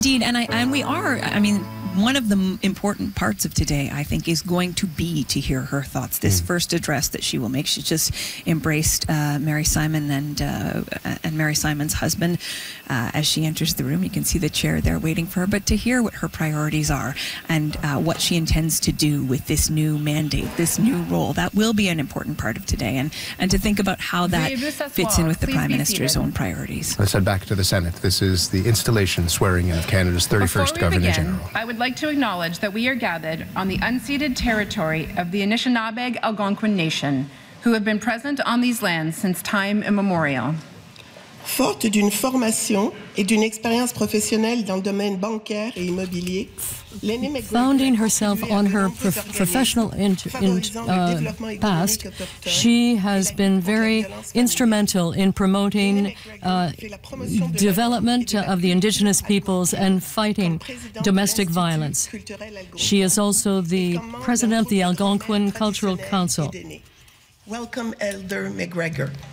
Indeed, and we are. I mean, one of the important parts of today, I think, is going to be to hear her thoughts. This first address that she will make. She just embraced Mary Simon and Mary Simon's husband as she enters the room. You can see the chair there waiting for her. But to hear what her priorities are and what she intends to do with this new mandate, this new role, that will be an important part of today. And to think about how that fits in with the Prime Minister's own priorities. Let's head back to the Senate. This is the installation swearing in of Canada's 31st Governor General. I would like to acknowledge that we are gathered on the unceded territory of the Anishinaabe Algonquin Nation, who have been present on these lands since time immemorial. Forte d'une formation et d'une expérience professionnelle dans le domaine bancaire et immobilier, founding herself on her professional past, she has been very instrumental in promoting development of the Indigenous peoples and fighting domestic violence. She is also the president of the Algonquin Cultural Council. Welcome, Elder McGregor.